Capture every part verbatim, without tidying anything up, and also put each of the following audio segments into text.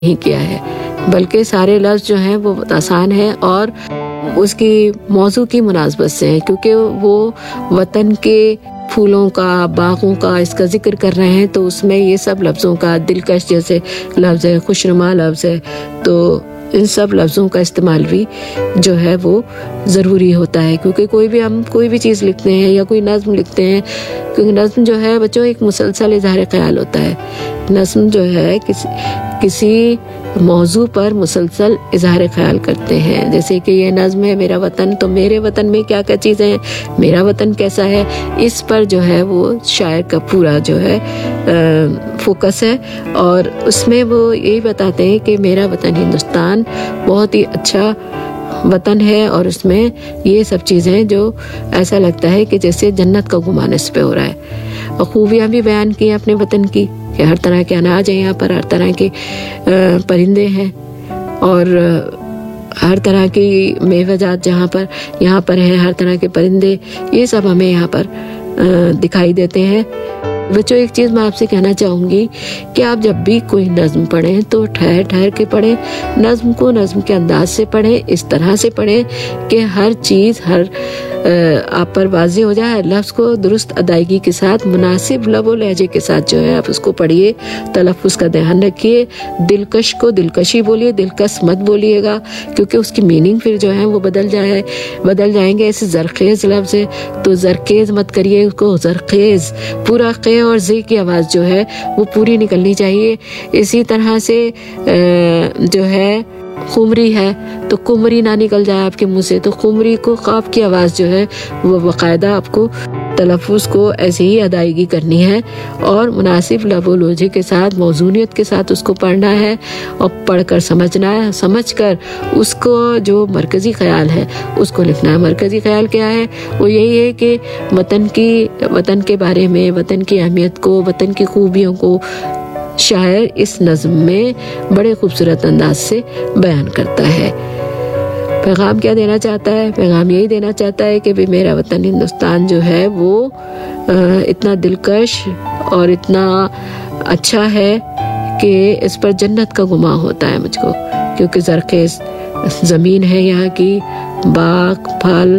नहीं किया है, बल्कि सारे लफ्ज़ जो हैं वो आसान है और उसकी मौजू की मुनासबत से है, क्योंकि वो वतन के फूलों का, बागों का इसका जिक्र कर रहे हैं, तो उसमें ये सब लफ्ज़ों का, दिलकश जैसे लफ्ज़ है, खुशनुमा लफ्ज़ है, तो इन सब लफ्ज़ों का इस्तेमाल भी जो है वो ज़रूरी होता है। क्योंकि कोई भी हम कोई भी चीज़ लिखते हैं या कोई नज़्म लिखते हैं, क्योंकि नज़्म जो है बच्चों एक मुसलसल इज़हार ख़याल होता है। नज़्म जो है किसी किसी मौजू पर मुसलसल इज़हार ख़याल करते हैं। जैसे कि ये नज़्म है मेरा वतन, तो मेरे वतन में क्या क्या चीज़ें हैं, मेरा वतन कैसा है, इस पर जो है वो शायर का पूरा जो है आ, फोकस है। और उसमें वो यही बताते हैं कि मेरा वतन हिंदुस्तान बहुत ही अच्छा वतन है और उसमें ये सब चीज़ें जो ऐसा लगता है कि जैसे जन्नत का गुमान इस पे हो रहा है। और खूबियाँ भी बयान की अपने वतन की कि हर तरह के अनाज हैं यहाँ पर, हर तरह के परिंदे हैं और हर तरह की मेवाजात जहाँ पर यहाँ पर हैं, हर तरह के परिंदे, ये सब हमें यहाँ पर दिखाई देते हैं। बच्चों एक चीज़ मैं आपसे कहना चाहूँगी कि आप जब भी कोई नज़्म पढ़ें तो ठहर ठहर के पढ़ें, नज़्म को नज़्म के अंदाज से पढ़ें, इस तरह से पढ़ें कि हर चीज़ हर आप पर वाज़ेह हो जाए। लफ्ज़ को दुरुस्त अदायगी के साथ, मुनासिब लबो लहजे के साथ जो है आप उसको पढ़िए, तलफ़्फ़ुज़ का ध्यान रखिए, दिलकश को दिलकशी बोलिए, दिलकश मत बोलिएगा, क्योंकि उसकी मीनिंग फिर जो है वो बदल जाए बदल जाएंगे। ऐसे ज़रखेज़ लफ्ज़ है तो ज़रखेज़ मत करिए उसको, ज़रखेज़ पूरा क़े और ज़े की आवाज़ जो है वो पूरी निकलनी चाहिए। इसी तरह से जो है खुमरी है तो कुमरी ना निकल जाए आपके मुंह से, तो खुमरी को क़ाफ़ की आवाज़ जो है वो बाकायदा आपको तलफ़्फ़ुज़ को ऐसे ही अदायगी करनी है और मुनासिब लबो लहजे के साथ, मौज़ूनियत के साथ उसको पढ़ना है और पढ़कर समझना है, समझकर उसको जो मरकज़ी ख़याल है उसको लिखना है। मरकज़ी ख़याल क्या है? वो यही है कि वतन की वतन के बारे में, वतन की अहमियत को, वतन की खूबियों को शायर इस नज़्म में बड़े खूबसूरत अंदाज से बयान करता है। पैगाम क्या देना चाहता है? पैगाम यही देना चाहता है कि भी मेरा वतन हिंदुस्तान जो है वो इतना दिलकश और इतना अच्छा है कि इस पर जन्नत का गुमा होता है मुझको, क्योंकि ज़रखेज़ ज़मीन है यहाँ की, बाग फल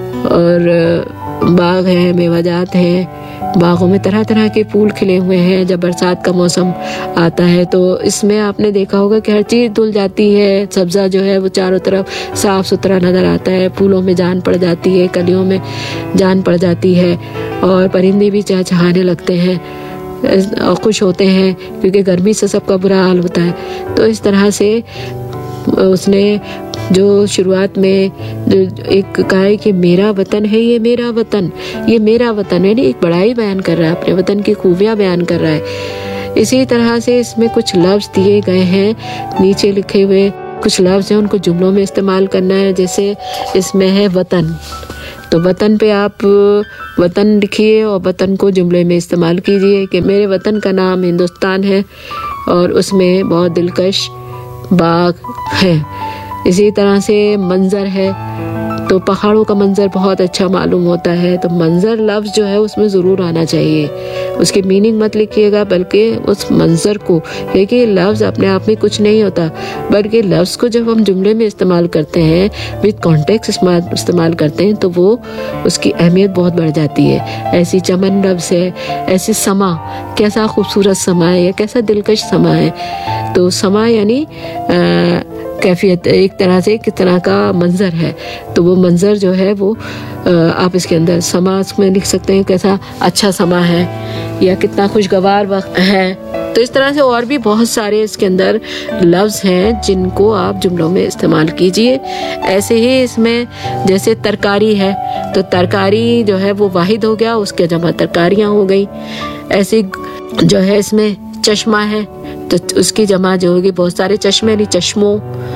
और बाग हैं, मेवाजात हैं, बागों में तरह तरह के फूल खिले हुए हैं। जब बरसात का मौसम आता है तो इसमें आपने देखा होगा कि हर चीज़ धुल जाती है, सब्ज़ा जो है वो चारों तरफ साफ़ सुथरा नज़र आता है, फूलों में जान पड़ जाती है, कलियों में जान पड़ जाती है और परिंदे भी चहचहाने लगते हैं और खुश होते हैं, क्योंकि गर्मी से सबका बुरा हाल होता है। तो इस तरह से उसने जो शुरुआत में जो एक कहा है कि मेरा वतन है, ये मेरा वतन, ये मेरा वतन है, एक बड़ाई बयान कर रहा है, अपने वतन की खूबियाँ बयान कर रहा है। इसी तरह से इसमें कुछ लफ्ज़ दिए गए हैं, नीचे लिखे हुए कुछ लफ्ज़ हैं, उनको जुमलों में इस्तेमाल करना है। जैसे इसमें है वतन, तो वतन पे आप वतन लिखिए और वतन को जुमले में इस्तेमाल कीजिए कि मेरे वतन का नाम हिंदुस्तान है और उसमें बहुत दिलकश बाग है। इसी तरह से मंज़र है तो पहाड़ों का मंज़र बहुत अच्छा मालूम होता है, तो मंज़र लफ्ज़ जो है उसमें ज़रूर आना चाहिए। उसकी मीनिंग मत लिखिएगा, बल्कि उस मंज़र को, देखिए लफ्ज़ अपने आप में कुछ नहीं होता, बल्कि लफ्ज़ को जब हम जुमले में इस्तेमाल करते हैं, विद कॉन्टेक्स्ट इस्तेमाल करते हैं, तो वो उसकी अहमियत बहुत बढ़ जाती है। ऐसी चमन लफ्ज़ है, ऐसी समा, कैसा खूबसूरत समा है या कैसा दिलकश समा है। तो समा यानी कैफियत, एक तरह से किस तरह का मंज़र है, तो वो मंज़र जो है वो आप इसके अंदर समा में लिख सकते हैं, कैसा अच्छा समा है या कितना खुशगवार वक्त है। तो इस तरह से और भी बहुत सारे इसके अंदर लफ्ज़ हैं जिनको आप जुमलों में इस्तेमाल कीजिए। ऐसे ही इसमें जैसे तरकारी है तो तरकारी जो है वो वाहिद हो गया, उसके जमा तरकारियाँ हो गई। ऐसे जो है इसमें चश्मा है तो उसकी जमा जो होगी बहुत सारे चश्मे नहीं चश्मों।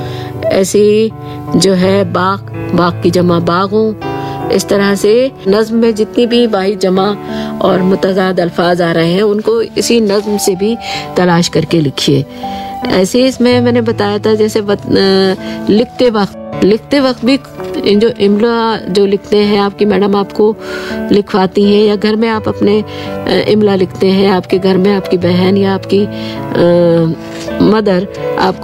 ऐसे ही जो है बाग, बाग की जमा बागों, इस तरह से नज्म में जितनी भी वाहिद जमा और मुतज़ाद अल्फाज आ रहे हैं उनको इसी नज्म से भी तलाश करके लिखिए। ऐसे ही इसमें मैंने बताया था जैसे लिखते वक्त लिखते वक्त भी जो इमला जो लिखते हैं आपकी मैडम आपको लिखवाती हैं, या घर में आप अपने इमला लिखते हैं, आपके घर में आपकी बहन या आपकी आ, मदर आपको